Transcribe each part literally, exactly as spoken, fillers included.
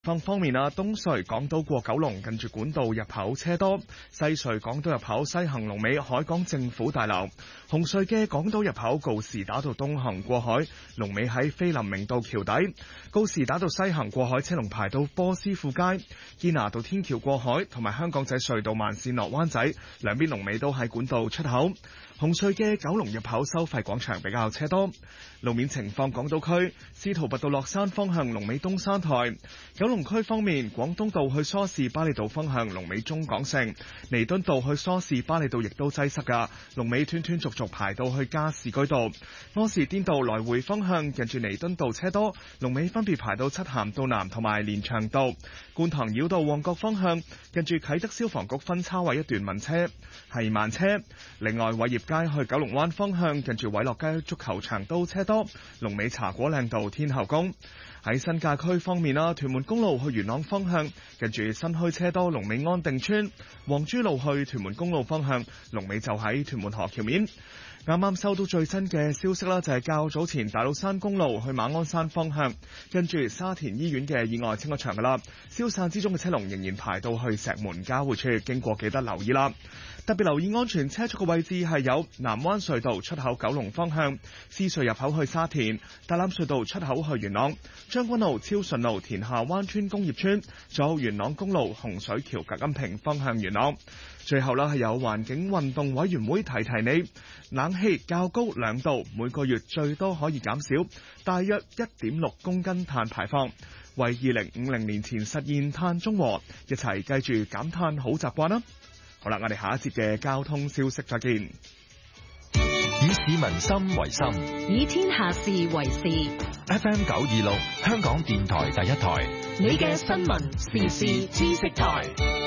方方面啊，東隧港島過九龍近住管道入口車多，西隧港島入口西行龍尾海港政府大樓，紅隧嘅港島入口告士打道東行過海龍尾喺菲林明道橋底，告士打道西行過海車龍排到波斯富街，堅拿道天橋過海同埋香港仔隧道慢線落灣仔兩邊龍尾都喺管道出口。紅隧嘅九龍入口收費廣場比較車多。路面情況，港島區司徒拔道落山方向龍尾東山台。九龍區方面，廣東道去梳士巴利道方向龍尾中港城，彌敦道去梳士巴利道亦都擠塞噶，龍尾斷斷續續排到去加士居道。柯士甸道來回方向近住彌敦道車多，龍尾分別排到漆咸道南同埋連翔道。觀塘繞道旺角方向近住啟德消防局分叉位一段慢車係慢車。另外偉業街去九龍灣方向近住偉樂街足球場都車多，龍尾茶果嶺道天后宮。喺新界區方面啦，屯門公路去元朗方向近住新墟車多，龍尾安定村。黃珠路去屯門公路方向龍尾就喺屯門河橋面。啱啱收到最新嘅消息啦，就係較早前大老山公路去馬鞍山方向跟住沙田醫院嘅意外清咗場噶啦，消散之中嘅車龍仍然排到去石門交匯處，經過記得留意啦。特別留意安全車速嘅位置係有南灣隧道出口九龍方向、獅隧入口去沙田、大欖隧道出口去元朗、將軍澳超順路田下灣村工業村，仲有元朗公路洪水橋隔音屏方向元朗。最後啦，係有環境運動委員會提提你，冷氣較高兩度，每個月最多可以減少大約一點六公斤碳排放，為二零五零年前實現碳中和，一齊記住減碳好習慣啦。好啦，我哋下一節嘅交通消息再見。 以市民心為心， 以天下事為事。 F M 九二六，香港電台第一台， 你嘅新聞時事知識台。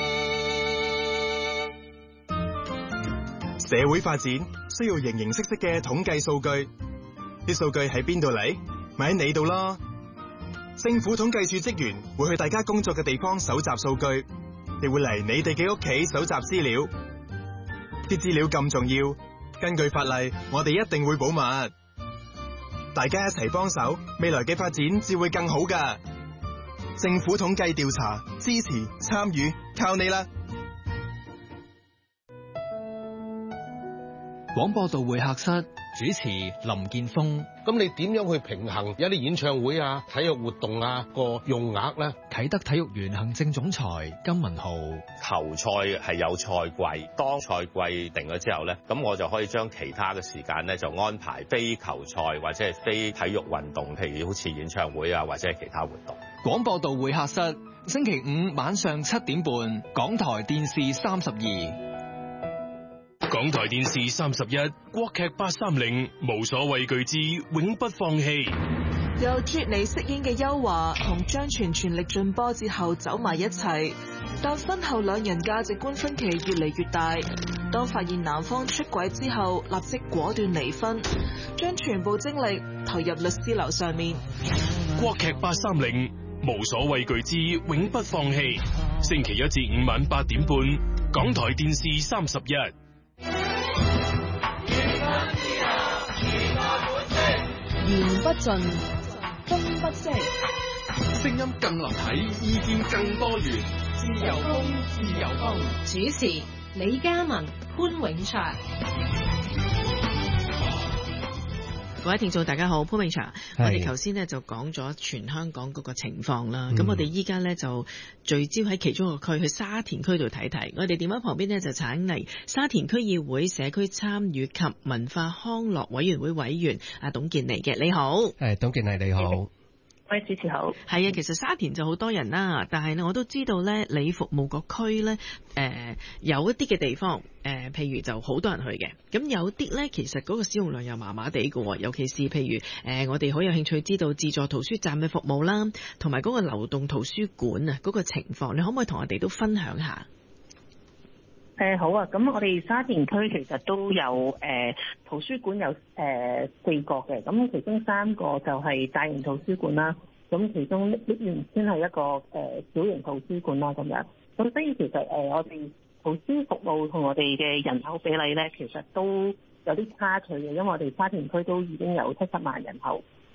社會發展需要形形色色嘅統計數據，啲數據喺邊度嚟？咪喺你度咯。政府統計處職員會去大家工作嘅地方搜集數據，亦會嚟你哋嘅屋企搜集資料。啲資料咁重要，根據法例，我哋一定會保密。大家一齊幫手，未來嘅發展至會更好㗎。政府統計調查，支持參與，靠你啦！ 廣播道會客室主持林健鋒。 咁你點樣去平衡一啲演唱會啊、體育活動啊個用額咧？ 啟德體育園行政總裁金文豪。 球賽係有賽季，當賽季定咗之後咧，咁我就可以將其他嘅時間咧就安排非球賽或者係非體育運動，譬如好似演唱會啊或者係其他活動。 廣播道會客室星期五晚上七點半，港台電視三十二。 港台電視三十一，國劇八三零，無所畏懼之永不放棄。 由脫離飾演嘅邱華同張全全力進波之後走埋一齊，但婚後兩人價值觀分歧越嚟越大。當發現男方出軌之後，立即果斷離婚，將全部精力投入律師樓上面。 國劇八三零，無所畏懼之永不放棄。星期一至五晚八點半，港台電視三十一。 言不盡，風不息， 聲音更立體，意見更多元，自由風，自由風。 主持李嘉文、潘永祥。各位聽眾大家好，潘永祥，我哋頭先呢就講咗全香港嗰個情況啦，咁、嗯、我哋依家呢就聚焦喺其中一個區，去沙田區度睇睇。我哋電話旁邊呢就請嚟沙田區議會社區參與及文化康樂委員會委員阿董建妮嘅，你好。 誒，董建妮你好。 喂，主持好。 係啊，其實沙田就好多人啦，但係呢我都知道咧，你服務個區咧，誒、呃、有一啲嘅地方，誒、呃、譬如就好多人去嘅，咁有啲咧其實嗰個使用量又麻麻地嘅，尤其是譬如誒、呃、我哋好有興趣知道自助圖書站嘅服務啦，同埋嗰個流動圖書館啊嗰個情況，你可唔可以同我哋都分享下？ 誒、呃、好啊，咁我哋沙田區其實都有誒、呃、圖書館有誒、呃、四個嘅，咁其中三個就係大型圖書館啦，咁其中呢邊先係一個誒、呃、小型圖書館啦咁樣，咁所以其實誒、呃、我哋圖書服務同我哋嘅人口比例咧，其實都有啲差距嘅，因為我哋沙田區都已經有七十萬人口，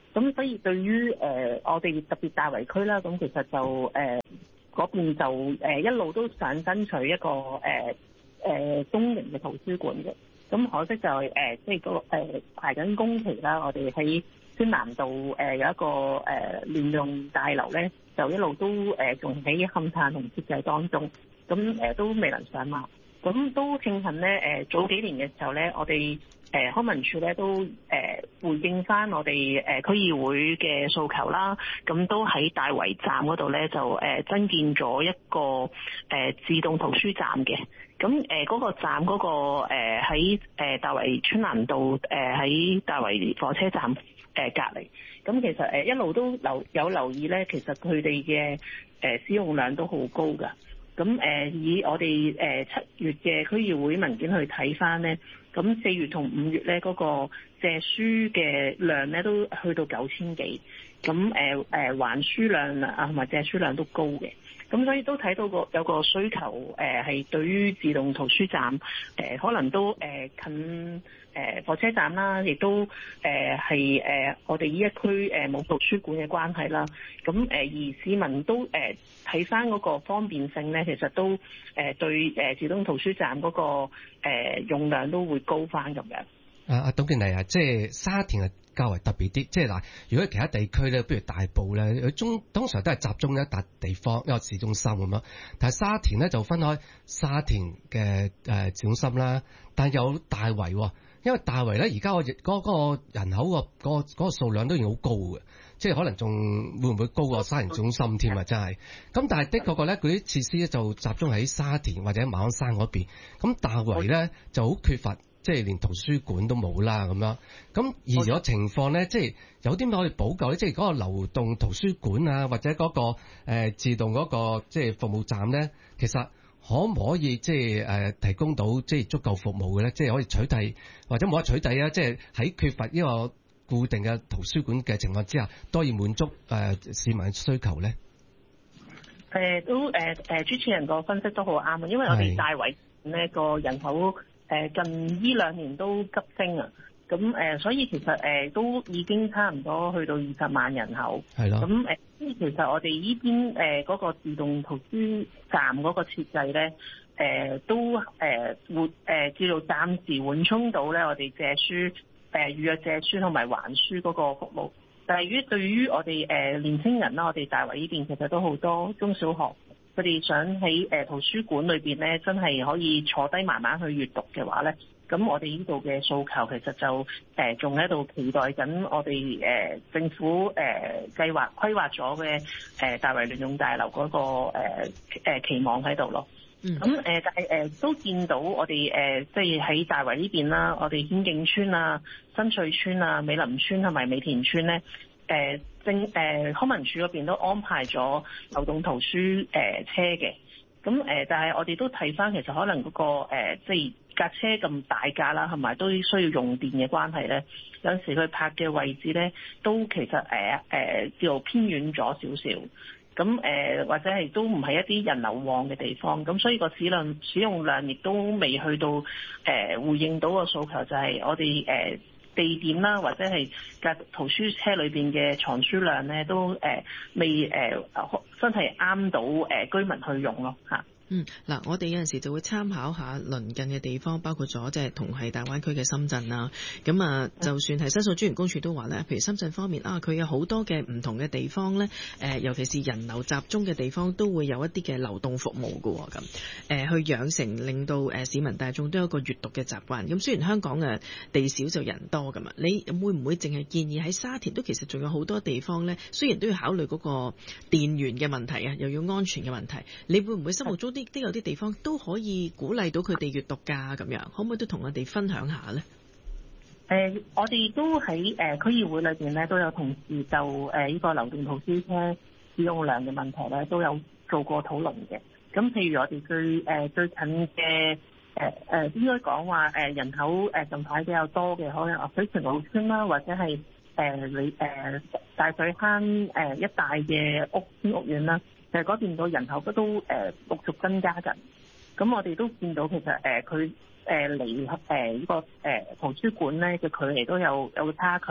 咁所以對於誒、呃、我哋特別大圍區啦，咁其實就誒嗰、呃、邊就誒、呃、一路都想爭取一個誒誒、呃、中型嘅圖書館嘅。咁可惜就係誒即係嗰個誒排緊工期啦，我哋喺川南道誒、呃、有一個誒聯用大樓咧，就一路都誒仲喺勘探同設計當中，咁誒、呃、都未能上馬。咁都慶幸咧，誒、呃、早幾年嘅時候咧，我哋誒康文署咧都誒、呃、回應翻我哋誒、呃、區議會嘅訴求啦，咁都喺大圍站嗰度咧就誒、呃、增建咗一個誒、呃、自動圖書站嘅。咁誒嗰個站嗰、那個喺誒、呃、大圍春蘭道誒喺、呃、大圍火車站誒、呃、隔離。咁其實誒、呃、一路都留有留意咧，其實佢哋嘅誒使用量都好高㗎。咁誒、呃、以我哋誒七月嘅區議會文件去睇翻咧，咁四月同五月咧嗰、那個借書嘅量咧都去到九千幾，咁誒誒還書量啊同埋借書量都高嘅，咁所以都睇到個有個需求誒係、呃、對於自動圖書站誒、呃、可能都誒、呃、近。誒、呃、火車站啦，亦都誒係誒我哋呢一區誒冇、呃、圖書館嘅關係啦。咁誒、呃、而市民都誒睇翻嗰個方便性咧，其實都誒、呃、對誒自動圖書站嗰、那個、呃、用量都會高翻咁樣。 啊啊，董建麗啊，即係沙田係較為特別啲，即係嗱，如果其他地區咧，比如大埔咧，佢中通常都係集中一笪地方，一個市中心咁樣。但係沙田咧就分開沙田嘅誒市中心啦，但係有大圍喎。因為大圍咧，而家我嗰個人口個嗰嗰個數量都已經好高嘅，即係可能仲會唔會高過沙田中心添啊？真係。咁但係的確個咧，佢啲設施咧就集中喺沙田或者馬鞍山嗰邊。咁大圍咧就好缺乏，即係連圖書館都冇啦咁樣。咁而咗情況咧，即係有啲咩可以補救咧？即係嗰個流動圖書館啊，或者嗰個誒自動嗰個即係服務站咧，其實。可唔可以即係誒提供到即係足夠服務嘅咧？即係可以取締或者冇得取締啊！即係喺缺乏呢個固定嘅圖書館嘅情況之下，都可以滿足誒、呃、市民嘅需求咧。 誒、呃、都誒誒、呃、主持人個分析都好啱啊！因為我哋大圍呢個人口誒、呃、近呢兩年都急升啊！咁誒、呃，所以其實誒、呃、都已經差唔多去到二十萬人口。係咯。咁誒、呃，其實我哋呢邊誒嗰、呃那個自動圖書站嗰個設計咧，誒、呃、都誒會誒叫做暫時緩衝到咧我哋借書誒、呃、預約借書同埋還書嗰個服務。但係於對於我哋誒、呃、年輕人啦，我哋大圍呢邊其實都好多中小學，佢哋想喺誒、呃、圖書館裏邊咧，真係可以坐低慢慢去閱讀嘅話咧。咁我哋呢度嘅訴求其實就誒仲喺度期待緊我哋誒、呃、政府誒、呃、計劃規劃咗嘅誒大圍聯用大樓嗰、那個誒、呃、期望喺度咯。咁誒、呃、但係誒、呃、都見到我哋誒即係喺大圍呢邊啦，我哋顯徑村啊、新翠村啊、美林村同埋美田村咧，誒政誒康文署嗰邊都安排咗流動圖書誒、呃、車嘅。咁誒、呃，但係我哋都睇翻，其實可能嗰、那個、呃、即係架車咁大架啦，同埋都需要用電嘅關係咧，有陣時佢泊嘅位置咧，都其實誒誒叫做偏遠咗少少。咁誒、呃、或者係都唔係一啲人流旺嘅地方，咁所以個使量使用量亦都未去到誒、呃、回應到個訴求，就係我哋誒。呃地點啦，或者係架圖書車裏邊嘅藏書量咧，都誒、呃、未誒、呃、真係啱到誒、呃、居民去用咯嚇。 嗯，嗱，我哋有陣時就會參考下鄰近嘅地方，包括咗即係同係大灣區嘅深圳啦。咁啊，就算係申訴專員公署都話咧，譬如深圳方面啊，佢有好多嘅唔同嘅地方咧，誒、呃，尤其是人流集中嘅地方，都會有一啲嘅流動服務㗎喎。咁誒、呃，去養成令到誒市民大眾都有一個閱讀嘅習慣。咁雖然香港嘅地少就人多㗎嘛，你會唔會淨係建議喺沙田都其實仲有好多地方咧？雖然都要考慮嗰個電源嘅問題啊，又要安全嘅問題，你會唔會心目中啲都有啲地方都可以鼓勵到佢哋閱讀㗎？咁樣可唔可以都同我哋分享下咧？ 誒、呃，我哋都喺誒、呃、區議會裏邊咧，都有同事就誒呢、呃這個流動圖書車使用量嘅問題咧，都有做過討論嘅。咁譬如我哋最誒、呃、最近嘅誒誒應該講話誒人口誒近排比較多嘅，可能啊水泉澳村啦，或者係誒你誒大水坑誒、呃、一帶嘅屋村屋苑啦。誒嗰邊個人口都誒陸續增加緊，咁我哋都見到其實誒佢誒離誒呢個誒圖書館咧嘅距離都有有差距，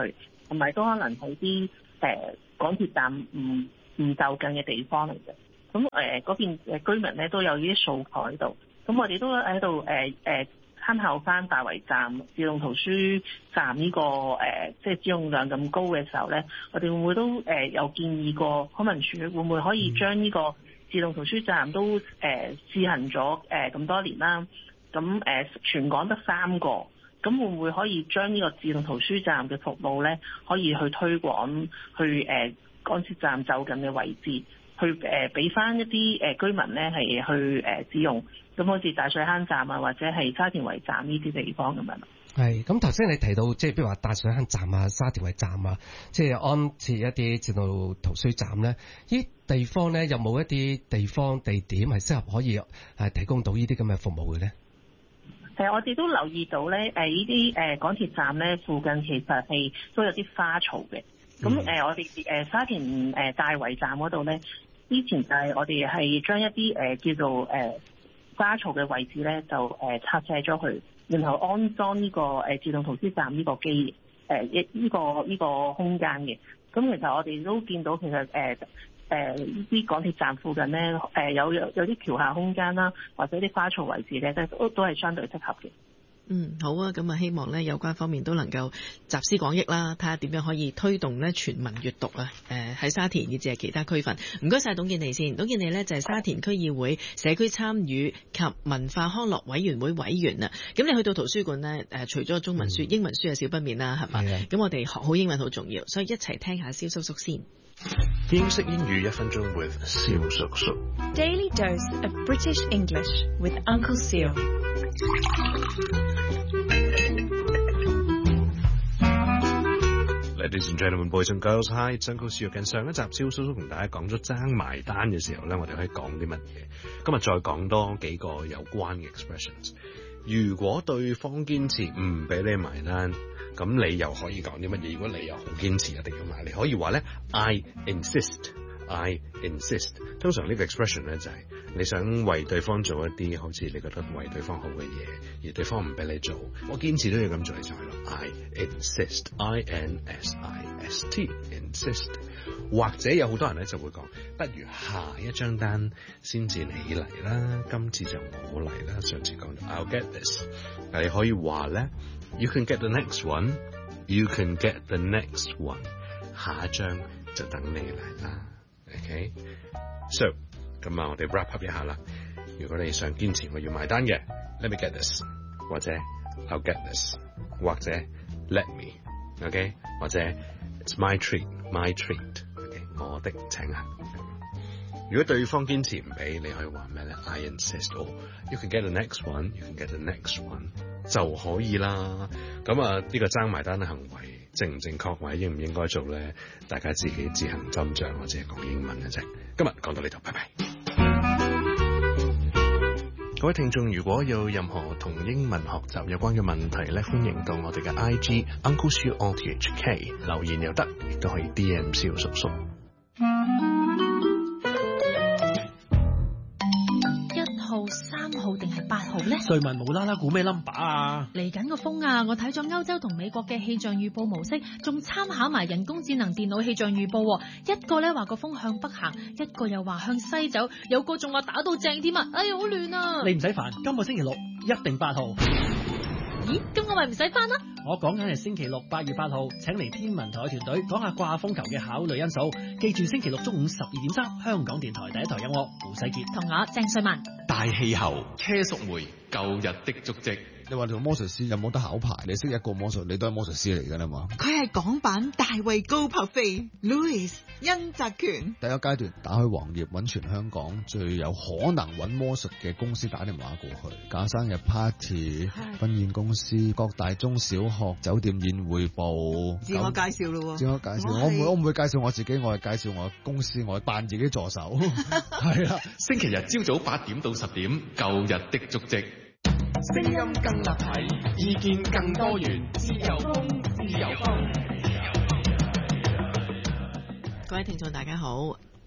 同埋都可能喺啲誒港鐵站唔唔就近嘅地方嚟嘅。咁誒嗰邊誒居民咧都有呢啲訴求喺度，咁我哋都喺度誒誒參考翻大圍站自動圖書站呢、這個誒、呃、即係使用量咁高嘅時候咧，我哋會唔會都誒、呃、有建議過康文署會唔會可以將呢個自動圖書站都誒、呃、試行咗誒咁多年啦？咁誒、呃、全港得三個，咁會唔會可以將呢個自動圖書站嘅服務咧，可以去推廣去誒、呃、港鐵站就近嘅位置？去誒俾翻一啲誒居民咧係去誒使用，咁好似大水坑站啊，或者係沙田圍站呢啲地方咁樣。 係，咁頭先你提到即係譬如話大水坑站啊、沙田圍站啊，即係安設一啲自動圖書站咧，呢地方咧有冇一啲地方地點係適合可以係提供到呢啲咁嘅服務嘅咧？ 誒，我哋都留意到咧，誒呢啲誒港鐵站咧附近其實係都有啲花草嘅。咁誒、呃，我哋誒、呃、沙田誒、呃、大圍站嗰度咧，之前就係我哋係將一啲誒、呃、叫做誒、呃、花槽嘅位置咧，就誒、呃、拆卸咗佢，然後安裝呢、這個誒、呃、自動圖書站呢個機誒一呢個呢、這個空間嘅。咁其實我哋都見到其實誒誒呢啲港鐵站附近咧誒、呃、有有有啲橋下空間啦，或者啲花槽位置咧，都都係相對適合嘅。 嗯，好啊，咁啊，希望咧有關方面都能夠集思廣益啦，睇下點樣可以推動咧全民閱讀啊！誒、呃、喺沙田以至係其他區份。唔該晒董建妮先，董建妮呢就係、是、沙田區議會社區參與及文化康樂委員會委員啊。咁你去到圖書館呢，誒、呃、除咗中文書、嗯、英文書係少不免啦，係嘛？咁我哋學好英文好重要，所以一齊聽下蕭叔叔先。 英式英語一分鐘 with 蕭叔叔。 Daily dose of British English with Uncle Seal。 Ladies and gentlemen, boys and girls, hi, it's Uncle Seal。近上一集蕭叔叔同大家講咗爭埋單嘅時候咧，我哋可以講啲乜嘢？今日再講多幾個有關嘅 expressions。如果對方堅持唔俾你埋單，咁你又可以講啲乜嘢？如果你又好堅持一定要買，你可以話咧 I insist。I insist。通常呢個 expression 咧就係你想為對方做一啲好似你覺得為對方好嘅嘢，而對方唔俾你做，我堅持都要咁做，你就係咯 I insist。I N S I S T insist。或者有好多人咧就會講，不如下一張單先至你嚟啦，今次就我嚟啦。上次講 I'll get this， 但你可以話咧 You can get the next one。 You can get the next one。 下一張就等你嚟啦。OK， so 咁啊，我哋 wrap up 一下啦。如果你想堅持我要埋單嘅 ，Let me get this， 或者 I'll get this， 或者 Let me，OK，、okay? 或者 It's my treat，my treat，OK，、okay? 我的請客。如果對方堅持唔俾，你可以話咩咧 ？I insist， or you can get the next one，you can get the next one 就可以啦。咁啊，呢個爭埋單嘅行為正唔正確或者應唔應該做咧？大家自己自行斟酌，我只係講英文嘅啫。今日講到呢度，拜拜。各位聽眾，如果有任何同英文學習有關嘅問題咧，歡迎到我哋嘅 I G Uncle Seal O T H K 留言又得，亦都可以 D M 蕭叔叔。 三號定係八號呢？ 瑞文無啦啦估咩 number 啊？ 嚟緊個風啊！我睇咗歐洲同美國嘅氣象預報模式，仲參考埋人工智能電腦氣象預報。一個咧話個風向北行，一個又話向西走，有個仲話打到正添啊！哎呀，好亂啊！ 你唔使煩，今個星期六一定八號。 咦？咁我咪唔使翻啦？ 我講緊係星期六八月八號，請嚟天文台團隊講下掛風球嘅考慮因素。記住星期六中午十二點三，香港電台第一台有我胡世傑同我鄭瑞文。 大氣候，車淑梅，舊日的足跡。 你話做魔術師有冇得考牌？你識一個魔術，你都係魔術師嚟㗎啦嘛。 佢係港版大衛高柏飛 Louis 殷澤權。 第一階段打開黃頁，揾全香港最有可能揾魔術嘅公司打電話過去，搞生日 party、婚宴公司、各大中小學、酒店宴會部。 自我介紹咯喎。 自我介紹，我唔會我唔會介紹我自己，我係介紹我公司，我係扮自己助手。係啦， 星期日朝早八點到十點，舊日的足跡。聲音更立體，意見更多元，自由風，自由風。 各位聽眾大家好，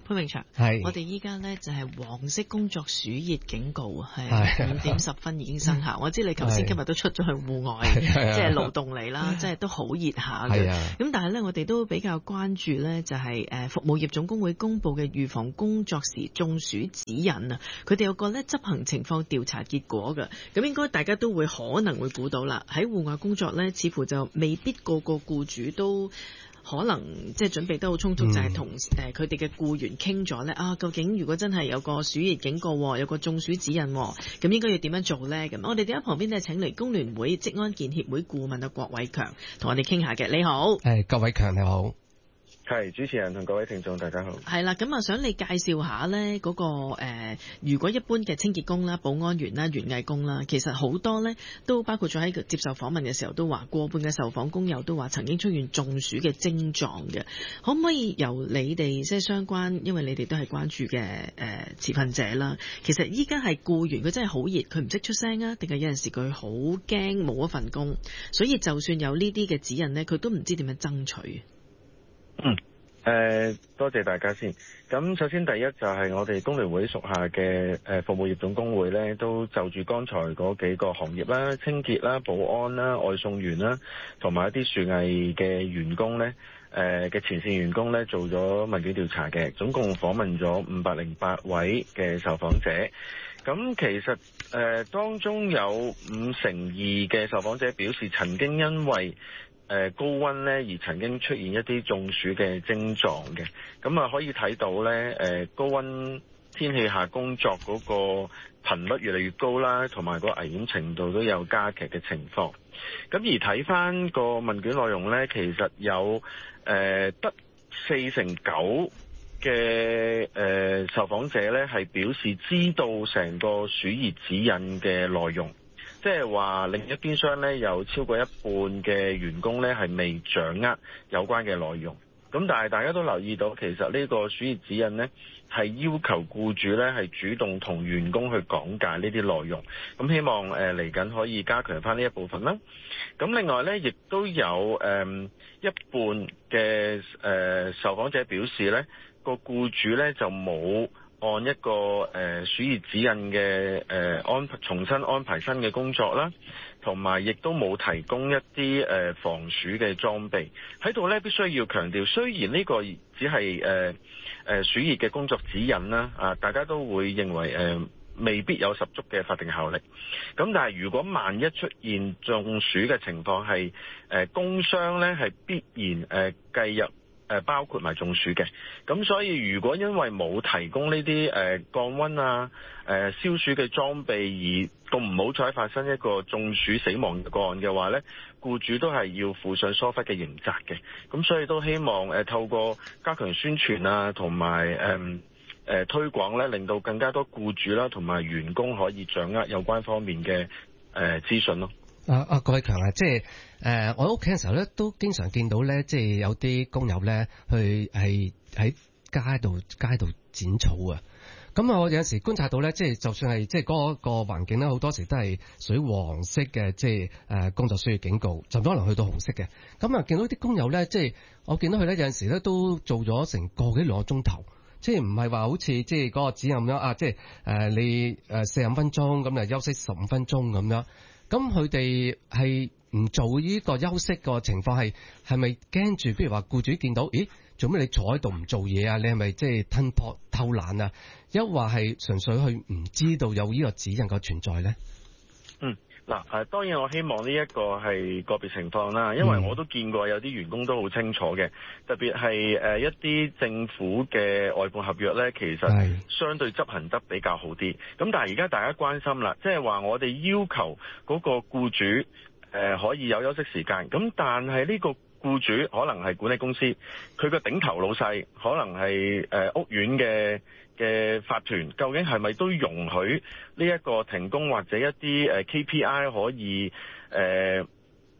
潘永祥， 係我哋依家咧就係黃色工作暑熱警告啊，係五點十分已經生效。我知你頭先今日都出咗去戶外，即係勞動嚟啦，即係都好熱下嘅。咁但係咧，我哋都比較關注咧，就係誒服務業總工會公布嘅預防工作時中暑指引啊。佢哋有個咧執行情況調查結果㗎。咁應該大家都會可能會估到啦，喺戶外工作咧，似乎就未必個個僱主都可能即係準備得好充足，嗯、就係同誒佢哋嘅僱員傾咗咧啊，究竟如果真係有個暑熱警告，有個中暑指引，咁應該要點樣做咧？咁我哋喺旁邊咧請嚟工聯會職安健協會顧問啊郭偉強同我哋傾下嘅。你好， 誒郭偉強你好。 係主持人同各位聽眾大家好。 係啦，咁啊想你介紹下咧嗰個誒、呃，如果一般嘅清潔工啦、保安員啦、園藝工啦，其實好多咧都包括咗喺接受訪問嘅時候都話，過半嘅受訪工友都話曾經出現中暑嘅症狀嘅。可唔可以由你哋即係相關，因為你哋都係關注嘅誒、呃、持份者啦。其實依家係僱員，佢真係好熱，佢唔識出聲啊，定係有陣時佢好驚冇一份工，所以就算有呢啲嘅指引咧，佢都唔知點樣爭取。 嗯，誒、呃，多謝大家先。咁首先第一就係我哋工聯會屬下嘅誒服務業總工會咧，都就住剛才嗰幾個行業啦，清潔啦、保安啦、外送員啦，同埋一啲樹藝嘅員工咧，誒、呃、嘅前線員工咧，做咗問卷調查嘅，總共訪問咗五百零八位嘅受訪者。咁其實誒、呃、當中有五成二嘅受訪者表示曾經因為誒高溫咧而曾經出現一啲中暑嘅症狀嘅，咁啊可以睇到咧誒高溫天氣下工作嗰個頻率越嚟越高啦，同埋個危險程度都有加劇嘅情況。咁而睇翻個問卷內容咧，其實有誒得四成九嘅誒受訪者咧係表示知道成個暑熱指引嘅內容。即係話另一邊廂咧，有超過一半嘅員工咧係未掌握有關嘅內容。咁但係大家都留意到，其實呢個暑熱指引呢係要求僱主咧係主動同員工去講解呢啲內容。咁希望誒嚟緊可以加強翻呢一部分啦。咁另外咧，亦都有誒、呃、一半嘅誒、呃、受訪者表示咧，個僱主咧就冇按一個誒、呃、暑熱指引嘅誒安重新安排新嘅工作啦，同埋亦都冇提供一啲誒、呃、防暑嘅裝備喺度咧。必須要強調，雖然呢個只係誒誒暑熱嘅工作指引啦，啊大家都會認為誒、呃、未必有十足嘅法定效力。咁但係如果萬一出現中暑嘅情況，係誒、呃、工傷咧係必然誒計、呃、入。誒包括埋中暑嘅，咁所以如果因為冇提供呢啲誒降溫啊、誒、呃、消暑嘅裝備而咁唔好彩發生一個中暑死亡個案嘅話咧，僱主都係要負上疏忽嘅刑責嘅。咁所以都希望誒、呃、透過加強宣傳啊，同埋誒誒推廣咧，令到更加多僱主啦同埋員工可以掌握有關方面嘅誒資訊咯。 啊啊，郭偉強啊，即係誒、呃，我喺屋企嘅時候咧，都經常見到咧，即係有啲工友咧，去係喺街度街度剪草啊。咁啊，我有陣時觀察到咧，即係就算係即係嗰個環境咧，好多時都係屬於黃色嘅，即係誒工作需要警告，甚至可能去到紅色嘅。咁啊，見到啲工友咧，即係我見到佢咧，有陣時咧都做咗成個幾兩個鐘頭，即係唔係話好似即係嗰個指引咁樣啊，即係誒、呃、你誒四十五分鐘咁啊，休息十五分鐘咁樣。咁佢哋係唔做呢個休息個情況，係係咪驚住？譬如話僱主見到，咦，做咩你坐喺度唔做嘢啊？你係咪即係吞破偷懶啊？抑或係純粹佢唔知道有呢個指引嘅存在咧？ 嗯，嗱誒，當然我希望呢一個係個別情況啦，因為我都見過有啲員工都好清楚嘅，特別係誒一啲政府嘅外判合約咧，其實相對執行得比較好啲。咁但係而家大家關心啦，即係話我哋要求嗰個僱主誒、呃、可以有休息時間，咁但係呢個僱主可能係管理公司，佢個頂頭老細可能係誒、呃、屋苑嘅嘅法團，究竟係咪都容許呢一個停工或者一啲誒 K P I 可以誒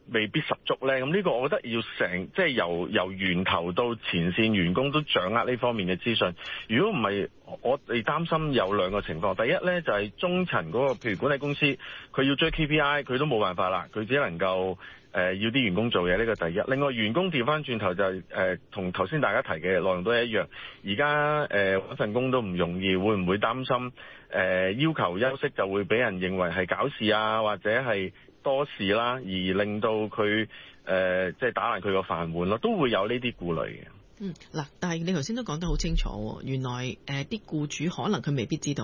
未必十足咧？咁呢個我覺得要成即係由由源頭到前線員工都掌握呢方面嘅資訊。如果唔係，我哋擔心有兩個情況。第一咧就係、是、中層嗰、那個，譬如管理公司，佢要追 K P I， 佢都冇辦法啦，佢只能夠誒、呃、要啲員工做嘢，呢、這個第一。另外員工調翻轉頭就係誒同頭先大家提嘅內容都係一樣。而家誒搵份工都唔容易，會唔會擔心誒、呃、要求休息就會俾人認為係搞事啊，或者係多事啦，而令到佢誒即係打爛佢個飯碗咯，都會有呢啲顧慮嘅。 嗯，嗱，但係你頭先都講得好清楚，原來誒啲僱主可能佢未必知道。